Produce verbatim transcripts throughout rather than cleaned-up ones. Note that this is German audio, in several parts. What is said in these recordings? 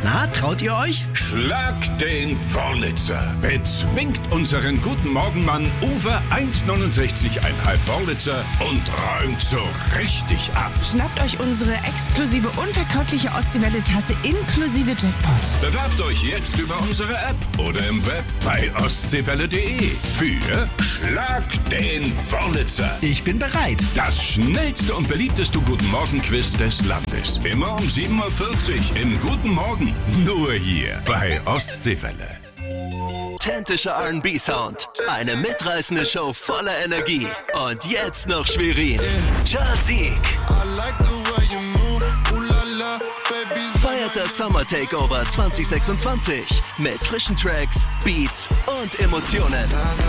Na, traut ihr euch? Schlag den Wurlitzer. Bezwingt unseren guten Morgenmann Uwe eins Komma neunundsechzig Komma fünf Wurlitzer und räumt so richtig ab. Schnappt euch unsere exklusive unverkäufliche Ostseewelle-Tasse inklusive Jackpot. Bewerbt euch jetzt über unsere App oder im Web bei ostseewelle punkt de für Schlag den Wurlitzer. Ich bin bereit. Das schnellste und beliebteste Guten Morgen-Quiz des Landes. Immer um sieben Uhr vierzig im Guten Morgen. Nur hier bei Ostseewelle. Authentischer R and B-Sound. Eine mitreißende Show voller Energie. Und jetzt noch Schwerin. Jazik. Feiert das Summer Takeover zwanzig sechsundzwanzig mit frischen Tracks, Beats und Emotionen.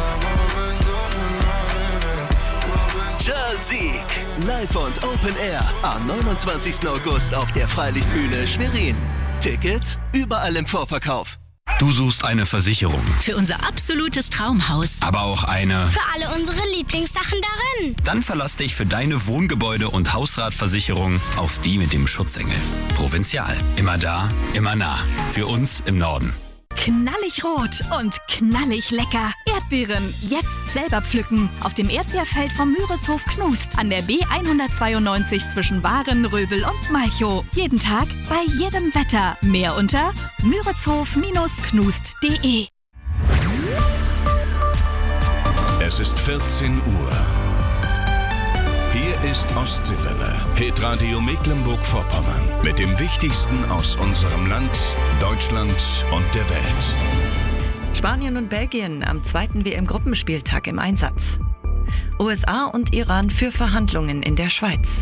Jazik. Live und Open Air am neunundzwanzigsten August auf der Freilichtbühne Schwerin. Tickets überall im Vorverkauf. Du suchst eine Versicherung. Für unser absolutes Traumhaus. Aber auch eine... Für alle unsere Lieblingssachen darin. Dann verlass dich für deine Wohngebäude- und Hausratversicherung auf die mit dem Schutzengel. Provinzial. Immer da, immer nah. Für uns im Norden. Knallig rot und knallig lecker. Erdbeeren jetzt selber pflücken. Auf dem Erdbeerfeld vom Müritzhof Knust. An der B hundertzweiundneunzig zwischen Waren, Röbel und Malchow. Jeden Tag, bei jedem Wetter. Mehr unter müritzhof Bindestrich knust punkt de. Es ist vierzehn Uhr. Hier ist Ostseewelle, Hitradio Mecklenburg-Vorpommern. Mit dem Wichtigsten aus unserem Land, Deutschland und der Welt. Spanien und Belgien am zweiten W M-Gruppenspieltag im Einsatz. U S A und Iran für Verhandlungen in der Schweiz.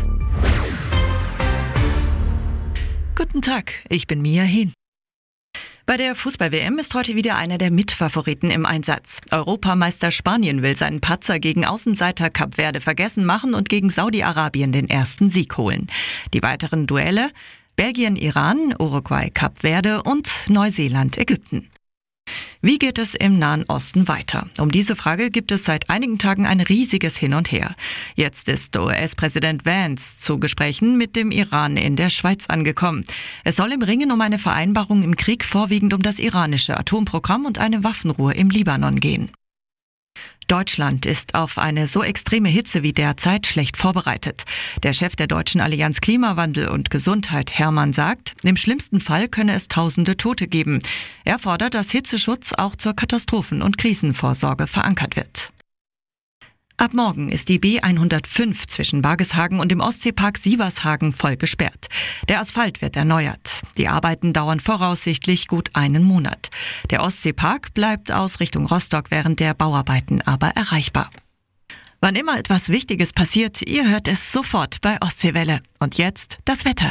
Guten Tag, ich bin Mia Hehn. Bei der Fußball-W M ist heute wieder einer der Mitfavoriten im Einsatz. Europameister Spanien will seinen Patzer gegen Außenseiter Kap Verde vergessen machen und gegen Saudi-Arabien den ersten Sieg holen. Die weiteren Duelle: Belgien-Iran, Uruguay-Kap Verde und Neuseeland-Ägypten. Wie geht es im Nahen Osten weiter? Um diese Frage gibt es seit einigen Tagen ein riesiges Hin und Her. Jetzt ist U S-Präsident Vance zu Gesprächen mit dem Iran in der Schweiz angekommen. Es soll im Ringen um eine Vereinbarung im Krieg vorwiegend um das iranische Atomprogramm und eine Waffenruhe im Libanon gehen. Deutschland ist auf eine so extreme Hitze wie derzeit schlecht vorbereitet. Der Chef der Deutschen Allianz Klimawandel und Gesundheit, Hermann, sagt, im schlimmsten Fall könne es tausende Tote geben. Er fordert, dass Hitzeschutz auch zur Katastrophen- und Krisenvorsorge verankert wird. Ab morgen ist die B hundertfünf zwischen Wageshagen und dem Ostseepark Sievershagen voll gesperrt. Der Asphalt wird erneuert. Die Arbeiten dauern voraussichtlich gut einen Monat. Der Ostseepark bleibt aus Richtung Rostock während der Bauarbeiten aber erreichbar. Wann immer etwas Wichtiges passiert, ihr hört es sofort bei Ostseewelle. Und jetzt das Wetter.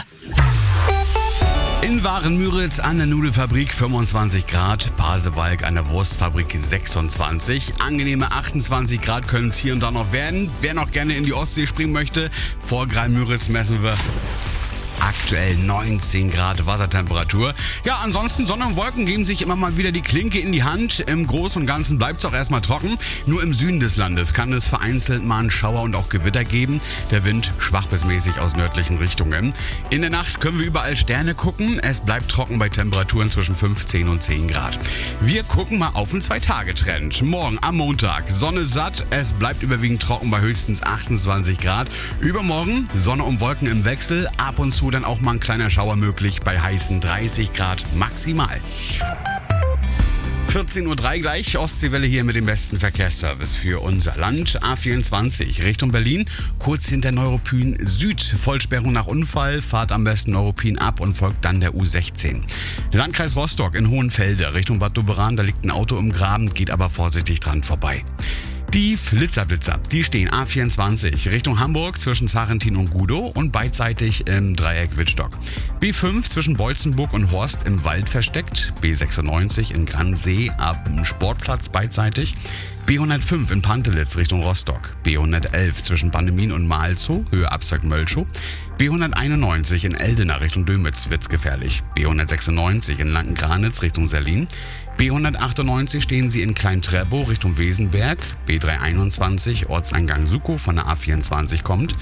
In Waren-Müritz an der Nudelfabrik fünfundzwanzig Grad, Pasewalk an der Wurstfabrik sechsundzwanzig. Angenehme achtundzwanzig Grad können es hier und da noch werden. Wer noch gerne in die Ostsee springen möchte, vor Greil-Müritz messen wir aktuell neunzehn Grad Wassertemperatur. Ja, ansonsten Sonne und Wolken geben sich immer mal wieder die Klinke in die Hand. Im Großen und Ganzen bleibt es auch erstmal trocken. Nur im Süden des Landes kann es vereinzelt mal einen Schauer und auch Gewitter geben. Der Wind schwach bis mäßig aus nördlichen Richtungen. In der Nacht können wir überall Sterne gucken. Es bleibt trocken bei Temperaturen zwischen fünfzehn und zehn Grad. Wir gucken mal auf den Zwei-Tage-Trend. Morgen am Montag Sonne satt. Es bleibt überwiegend trocken bei höchstens achtundzwanzig Grad. Übermorgen Sonne und Wolken im Wechsel. Ab und zu dann auch mal ein kleiner Schauer möglich bei heißen dreißig Grad maximal. vierzehn Uhr drei gleich, Ostseewelle hier mit dem besten Verkehrsservice für unser Land. A vierundzwanzig Richtung Berlin, kurz hinter Neuruppin Süd. Vollsperrung nach Unfall, fahrt am besten Neuruppin ab und folgt dann der U sechzehn. Landkreis Rostock in Hohenfelde Richtung Bad Doberan, da liegt ein Auto im Graben, geht aber vorsichtig dran vorbei. Die Flitzerblitzer, die stehen A vierundzwanzig Richtung Hamburg zwischen Sarentin und Gudow und beidseitig im Dreieck Wittstock. B fünf zwischen Beutzenburg und Horst im Wald versteckt. B sechsundneunzig in Gransee ab dem Sportplatz beidseitig. B hundertfünf in Pantelitz Richtung Rostock. B hundertelf zwischen Bannemin und Malzow, Höhe Abzweig Mölchow. B hunderteinundneunzig in Eldena Richtung Dömitz wird's gefährlich. B hundertsechsundneunzig in Lanken-Granitz Richtung Serlin. B hundertachtundneunzig stehen sie in Klein-Treppow Richtung Wesenberg. B dreihunderteinundzwanzig Ortseingang Sukow von der A vierundzwanzig kommt.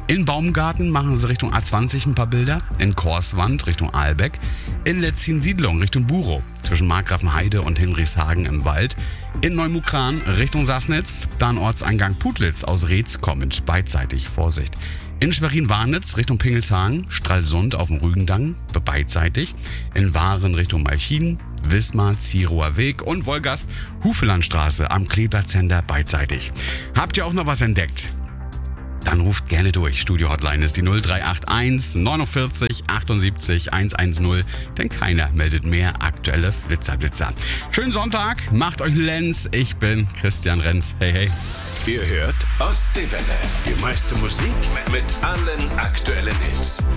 In Baumgarten machen sie Richtung A zwanzig ein paar Bilder. In Korswand Richtung Aalbeck. In Letzin-Siedlung Richtung Burow. Zwischen Markgrafenheide und Hinrichshagen im Wald. In Neumukran Richtung Sassnitz. Dann Ortseingang Putlitz aus Reetz kommend. Beidseitig Vorsicht. In Schwerin-Warnitz Richtung Pingelshagen. Stralsund auf dem Rügendang. Beidseitig. In Waren Richtung Malchin. Wismar, Zierower Weg und Wolgast. Hufelandstraße am Kleeblatt-Center beidseitig. Habt ihr auch noch was entdeckt? Dann ruft gerne durch. Studio-Hotline ist die null drei acht eins neunundvierzig achtundsiebzig hundertzehn, denn keiner meldet mehr aktuelle Flitzer-Blitzer. Schönen Sonntag, macht euch Lenz. Ich bin Christian Renz. Hey, hey. Ihr hört Ostseewelle. Die meiste Musik mit allen aktuellen Hits.